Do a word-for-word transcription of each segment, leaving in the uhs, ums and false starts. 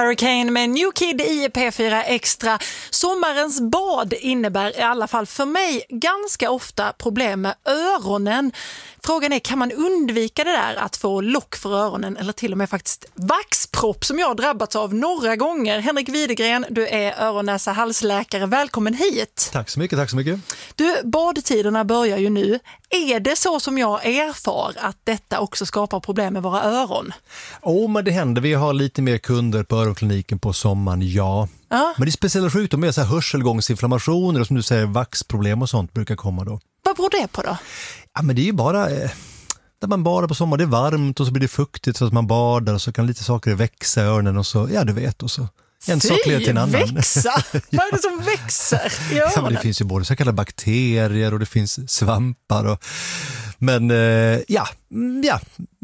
Hurricane med New Kid i P fyra Extra. Sommarens bad innebär i alla fall för mig ganska ofta problem med öronen. Frågan är, kan man undvika det där att få lock för öronen eller till och med faktiskt vaxpropp som jag har drabbats av några gånger? Henrik Widegren, du är öron-, näsa-, halsläkare. Välkommen hit. Tack så mycket, tack så mycket. Du, badtiderna börjar ju nu. Är det så som jag erfar att detta också skapar problem med våra öron? Åh, oh, men det händer. Vi har lite mer kunder på öronkliniken på sommaren, ja. ja. Men det är speciella sjukdomar, så här hörselgångsinflammationer och som du säger, vaxproblem och sånt brukar komma då. Vad beror det på då? Ja, men det är ju bara... Eh, när man badar på sommaren, det är varmt och så blir det fuktigt så att man badar och så kan lite saker växa i öronen och så, ja du vet, och så... En Fy, sak leder till en annan. Växa? Vad är det som växer i öronen? Ja, men det finns ju både så kallade bakterier och det finns svampar. Och, men eh, ja, ja,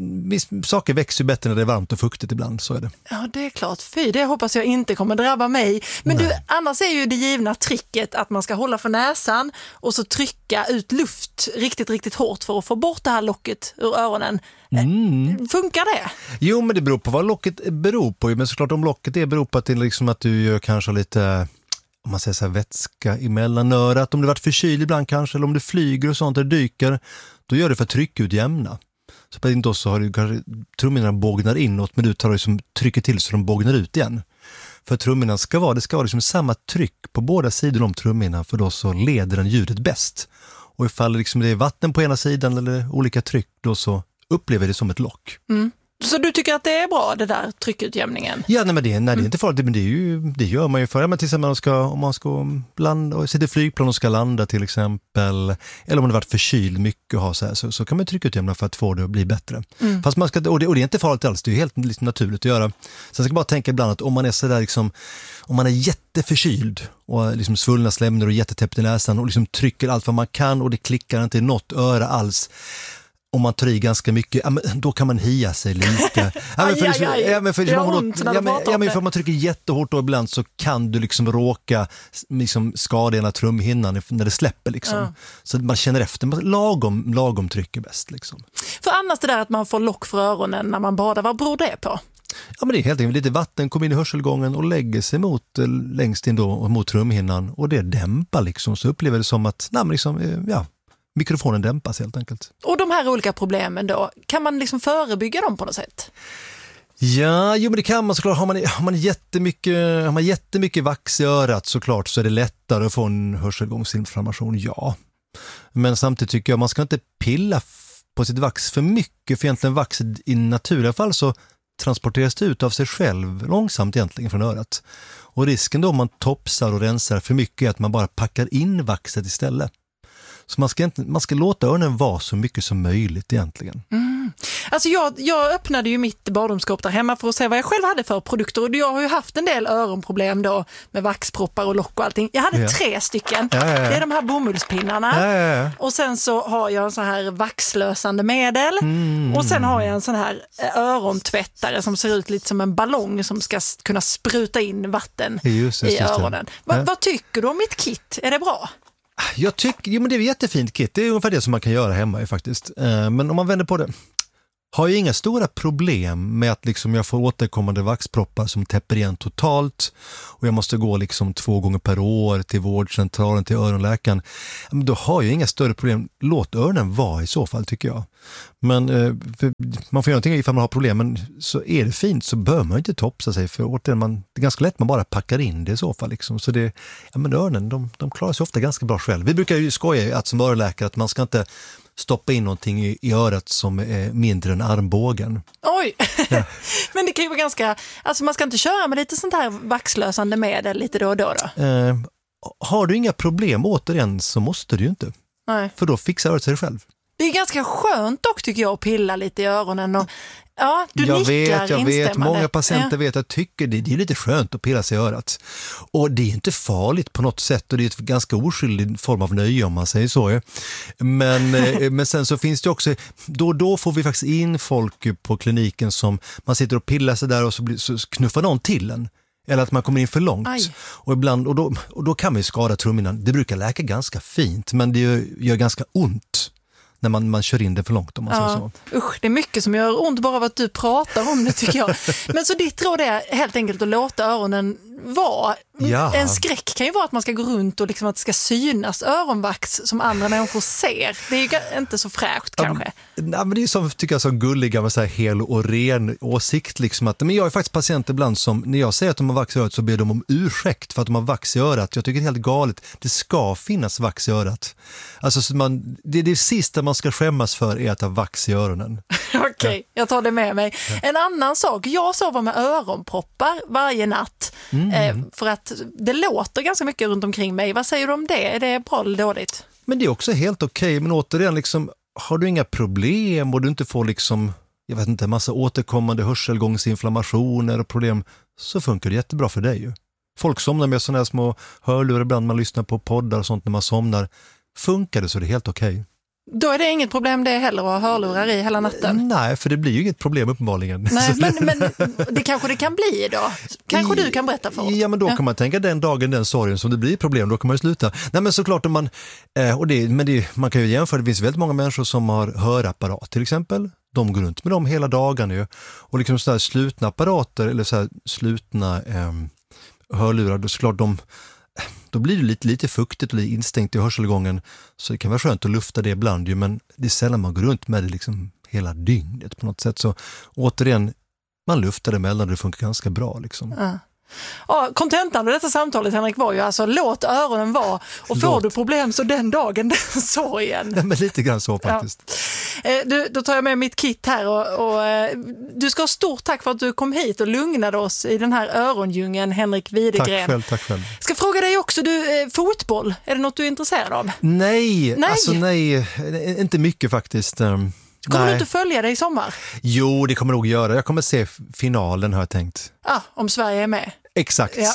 saker växer ju bättre när det är varmt och fuktigt ibland, så är det. Ja, det är klart. Fy, det hoppas jag inte kommer drabba mig. Men Nej. du, annars är ju det givna tricket att man ska hålla för näsan och så trycka ut luft riktigt, riktigt hårt för att få bort det här locket ur öronen. Mm. Funkar det? Jo, men det beror på vad locket beror på. Men såklart om locket är beror på att, det är liksom att du gör kanske lite, om man säger så här, vätska emellan örat. Om du varit förkyld ibland kanske, eller om du flyger och sånt eller dyker, då gör det för att tryckutjämna. Så på det inte så har du kanske trumhinnorna bågnar inåt, men du tar liksom trycker till så de bågnar ut igen. För trumhinnan ska vara, det ska vara liksom samma tryck på båda sidor om trumhinnan, för då så leder den ljudet bäst. Och ifall liksom det är vatten på ena sidan eller olika tryck, då så upplever det som ett lock. Mm. Så du tycker att det är bra, det där tryckutjämningen? Ja, nej, men det, nej, det är inte farligt, men det, är ju, det gör man ju för. Ja, men till exempel man ska, om man ska landa, och sitter i flygplan och ska landa till exempel, eller om man har varit förkyld mycket och har så här, så, så kan man tryckutjämna för att få det att bli bättre. Mm. Fast man ska, och, det, och det är inte farligt alls, det är helt liksom naturligt att göra. Sen ska jag bara tänka ibland att om man är så där liksom, om man är jätteförkyld och liksom svullna slemmer och jättetäppt i näsan och liksom trycker allt vad man kan och det klickar inte i något öra alls, om man tar i ganska mycket, ja, men då kan man hia sig lite. Ja, men för, aj, aj, aj. Ja, men för, det man, ont när ja, men, ja, men för det. om man trycker jättehårt då ibland så kan du liksom råka liksom skada ena trumhinnan när det släpper liksom. Ja. Så man känner efter, lagom, lagom trycker bäst liksom. För annars det där att man får lock för öronen när man badar, vad beror det på? Ja, men det är helt enkelt lite vatten kommer in i hörselgången och lägger sig mot, längst in då mot trumhinnan och det dämpar liksom, så upplever det som att nej, men liksom, ja, mikrofonen dämpas helt enkelt. Och de här olika problemen då, kan man liksom förebygga dem på något sätt? Ja, jo, men det kan man såklart. Har man, har man, jättemycket, har man jättemycket vax i örat såklart så är det lättare att få en hörselgångsinflammation, ja. Men samtidigt tycker jag man ska inte pilla på sitt vax för mycket, för egentligen vaxet i naturliga fall så transporteras det ut av sig själv långsamt egentligen från örat. Och risken då om man topsar och rensar för mycket är att man bara packar in vaxet istället. Så man ska, inte, man ska låta öronen vara så mycket som möjligt egentligen. Mm. Alltså jag, jag öppnade ju mitt badrumsskåp där hemma för att se vad jag själv hade för produkter. Och jag har ju haft en del öronproblem då med vaxproppar och lock och allting. Jag hade ja. tre stycken. Ja, ja, ja. Det är de här bomullspinnarna. Ja, ja, ja. Och sen så har jag en sån här vaxlösande medel. Mm. Och sen har jag en sån här örontvättare som ser ut lite som en ballong som ska kunna spruta in vatten just, just, i öronen. Va, ja. Vad tycker du om mitt kit? Är det bra? Jag tycker, jo, men det är ett jättefint kit. Det är ungefär det som man kan göra hemma faktiskt. Men om man vänder på det, har jag inga stora problem med att liksom jag får återkommande vaxproppar som täpper igen totalt och jag måste gå liksom två gånger per år till vårdcentralen, till öronläkaren. Då har jag inga större problem. Låt öronen vara i så fall, tycker jag. Men man får göra någonting ifall man har problem, men så är det fint så bör man inte topsa sig, för återigen, man, det är ganska lätt man bara packar in det i så fall liksom. Så det, ja, men öronen, de, de klarar sig ofta ganska bra själv. Vi brukar ju skoja att som öronläkare att man ska inte stoppa in någonting i, i örat som är mindre än armbågen. Oj, ja. Men det kan ju vara ganska, alltså man ska inte köra med lite sånt här vaxlösande medel lite då och då då? Eh, har du inga problem återigen så måste du ju inte. Nej. För då fixar örat sig själv. Det är ganska skönt dock tycker jag att pilla lite i öronen och ja, du jag nickar vet, jag vet, många patienter ja. vet att tycker det, det är lite skönt att pilla sig i örat. Och det är inte farligt på något sätt och det är ett ganska oskyldig form av nöje om man säger så. Men, men sen så finns det också, då och då får vi faktiskt in folk på kliniken som man sitter och pillar sig där och så, blir, så knuffar någon till en. Eller att man kommer in för långt. Och, ibland, och, då, och då kan man ju skada trumhinnan. Det brukar läka ganska fint men det gör, gör ganska ont när man, man kör in det för långt om man ja. säger så. Usch, det är mycket som gör ont bara av att du pratar om det tycker jag. Men så ditt råd är helt enkelt att låta öronen vara. Ja. En skräck kan ju vara att man ska gå runt och liksom att det ska synas öronvax som andra människor ser. Det är ju inte så fräscht kanske. Ja, men det är som, tycker jag, som gulliga med så här hel och ren åsikt. Liksom att, men jag är faktiskt patient ibland som, när jag säger att de har vax i örat så ber de om ursäkt för att de har vax i örat. Jag tycker det är helt galet. Det ska finnas vax i örat. Alltså, så man, det, det sista man ska skämmas för är att ha vax i öronen. Okej, okay, ja. Jag tar det med mig. Ja. En annan sak, jag sover med öronproppar varje natt. Mm. Eh, för att det låter ganska mycket runt omkring mig. Vad säger du om det? Är det bra eller dåligt? Men det är också helt okej. Okay. Men återigen, liksom, har du inga problem och du inte får liksom, jag vet inte, en massa återkommande hörselgångsinflammationer och problem, så funkar det jättebra för dig ju. Folk somnar med sådana här små hörlurar ibland, man lyssnar på poddar och sånt när man somnar. Funkar det så är det helt okej. Okay. Då är det inget problem det heller att ha hörlurar i hela natten? Nej, för det blir ju inget problem uppenbarligen. Nej, men, men det kanske det kan bli då? Kanske I, du kan berätta för oss? Ja, men då ja. kan man tänka den dagen, den sorgen som det blir problem, då kan man ju sluta. Nej, men såklart om man, och det, men det, man kan ju jämföra, det finns väldigt många människor som har hörapparat till exempel. De går runt med dem hela dagen ju. Och liksom så här slutna apparater eller så här slutna eh, hörlurar, då såklart de... Då blir det lite, lite fuktigt och lite instängt i hörselgången, så det kan vara skönt att lufta det ibland ju, men det är sällan man går runt med det liksom hela dygnet på något sätt. Så återigen, man luftar det mellan och det funkar ganska bra liksom. Ja. Ja, kontentan av detta samtalet, Henrik, var ju alltså låt öronen vara och får låt. du problem så den dagen den sorgen. Nej, men lite grann så faktiskt. Ja. Du, då tar jag med mitt kit här och, och du ska ha stort tack för att du kom hit och lugnade oss i den här örondjungeln, Henrik Widegren. Tack själv, tack själv. Ska fråga dig också, du, fotboll, är det något du är intresserad av? Nej, nej. alltså nej, inte mycket faktiskt. Kommer Nej. du inte följa det i sommar? Jo, det kommer jag nog göra. Jag kommer se finalen, har jag tänkt. Ah, om Sverige är med. Exakt. Ja.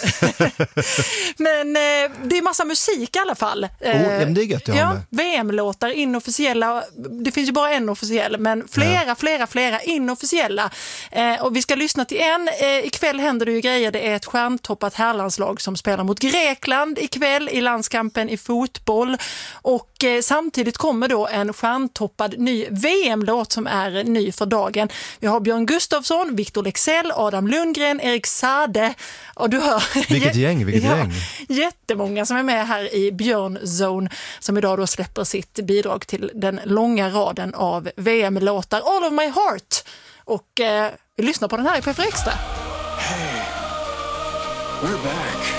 Men eh, det är massa musik i alla fall. Eh, oh, det är gött, ja, V M-låtar, inofficiella. Det finns ju bara en officiell, men flera, ja. flera, flera inofficiella. Eh, och vi ska lyssna till en. Eh, ikväll händer det ju grejer. Det är ett stjärntoppat herrlandslag som spelar mot Grekland ikväll i landskampen i fotboll. Och eh, samtidigt kommer då en stjärntoppad ny V M-låt som är ny för dagen. Vi har Björn Gustafsson, Victor Leksell, Adam Lundgren, Erik Sade och du hör vilket gäng, vilket ja, gäng. Jättemånga som är med här i Björn Zone som idag då släpper sitt bidrag till den långa raden av V M-låtar All of My Heart. Och eh, vi lyssnar på den här i P fyra Extra. Hey, we're back.